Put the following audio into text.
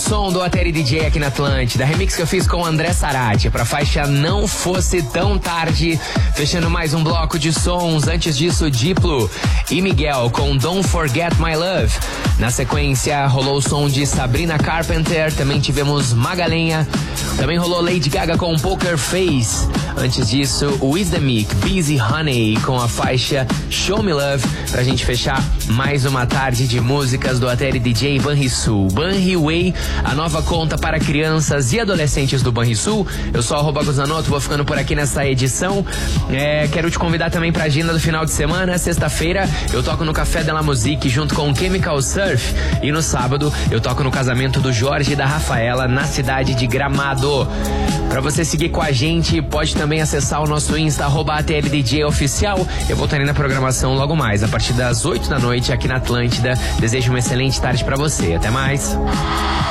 som do ATL DJ aqui na Atlântida. Remix que eu fiz com o André Sarati pra faixa Não Fosse Tão Tarde. Fechando mais um bloco de sons. Antes disso, Diplo e Miguel com Don't Forget My Love. Na sequência, rolou o som de Sabrina Carpenter. Também tivemos Magalenha. Também rolou Lady Gaga com Poker Face. Antes disso, Wiz The Meek, Busy Honey com a faixa Show Me Love. Pra gente fechar mais uma tarde de músicas do ATL DJ Banrisul. Banriway, a nova conta para crianças e adolescentes do Banrisul. Eu sou @Guzanoto, vou ficando por aqui nessa edição. Quero te convidar também pra agenda do final de semana. Sexta-feira eu toco no Café de la Musique junto com Chemical Surf. E no sábado eu toco no casamento do Jorge e da Rafaela na cidade de Gramado. Pra você seguir com a gente, pode também acessar o nosso Insta, @ATLDJ Oficial. Eu voltarei na programação logo mais, a partir das 8 da noite aqui na Atlântida. Desejo uma excelente tarde pra você. Até mais.